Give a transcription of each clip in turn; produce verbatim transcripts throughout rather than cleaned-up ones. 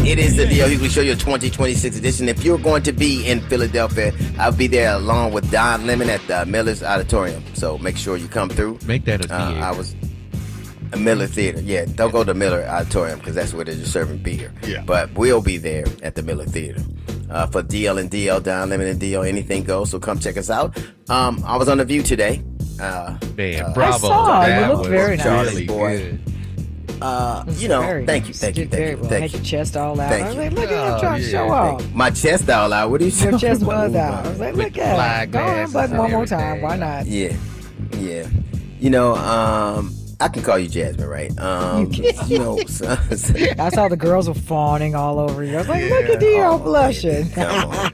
It is the D L Hughley Show, your twenty twenty-six edition. If you're going to be in Philadelphia, I'll be there along with Don Lemon at the Miller's Auditorium. So make sure you come through. Make that a theater. Uh, I was a Miller Theater. Yeah, don't go to Miller Auditorium because that's where they're just serving beer. Yeah. But we'll be there at the Miller Theater. Uh, for D L and D L, Don Lemon and D L, anything goes. So come check us out. Um, I was on The View today. Uh, Man, uh, bravo. I saw it. That It looked was very nice. really Boy. good. Uh, It was you know, very thank you, nice. thank you, Did thank very you, well. thank Had you. your chest all out. Thank I was you. like, look at him Oh, trying to yeah. show off. My chest all out. What are you saying? Your chest was out. I was like, With look at fly him. Go on, glasses but and one more everything. time. Why not? Yeah, yeah. You know, um, I can call you Jasmine, right? Um, You you, know, so, so- I saw the girls were fawning all over you. I was like, look Yeah. at D L Oh, blushing. come on,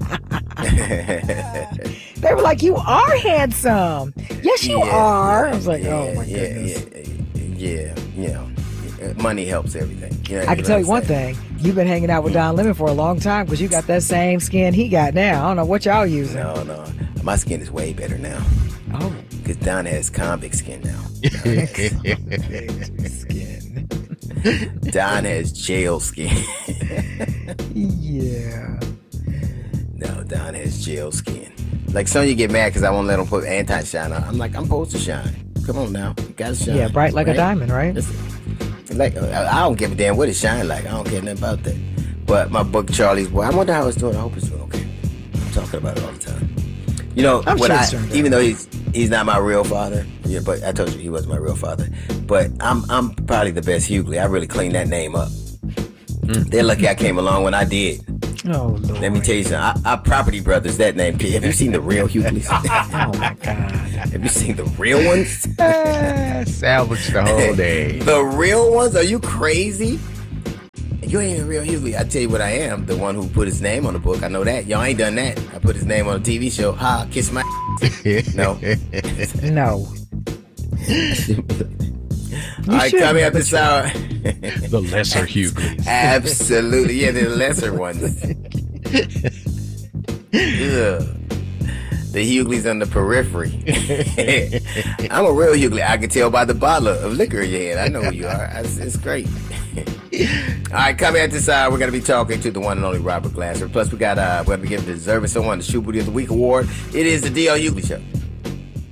baby. They were like, you are handsome. Yes, you Yeah, are. I was like, yeah, oh my yeah, goodness. Yeah, yeah, you know, money helps everything. You know, I can tell you one thing. You've been hanging out with Don Lemon for a long time because you got that same skin he got now. I don't know what y'all using. No, no, my skin is way better now Oh, because Don has convict skin now. skin. Don has jail skin. Yeah. No, Don has jail skin. Like Sonya get mad because I won't let him put anti-shine on. I'm like, I'm supposed to shine. Come on now, you gotta shine. Yeah, bright like right? a diamond, right? It's- Like I I don't give a damn what it shine like. I don't care nothing about that. But my book Charlie's Boy, I wonder how it's doing. I hope it's doing okay. I'm talking about it all the time. You know, I'm what sure I, it's doing even though he's he's not my real father. Yeah, but I told you he wasn't my real father. But I'm I'm probably the best Hughley. I really cleaned that name up. Mm. They're lucky I came along when I did. Oh, Lord. Let me tell you something. I, I Property Brothers, that name. Have you seen the real Hughleys? Oh, my God. Have you seen the real ones? Salvage the whole day. The real ones? Are you crazy? You ain't a real Hughley. I tell you what I am. The one who put his name on the book. I know that. Y'all ain't done that. I put his name on a T V show. Ha, kiss my No. No. All right, shouldn't, coming up but this you- hour. The lesser Hughleys. Absolutely. Yeah, the lesser ones. Ugh. The Hughleys on the periphery. I'm a real Hughley. I can tell by the bottle of liquor in your hand. I know who you are. It's, it's great. All right, coming at this hour, we're going to be talking to the one and only Robert Glasser. Plus, we got uh, we're going to be giving the deserving someone the Shoe Booty of the Week award. It is the D L Hughley Show.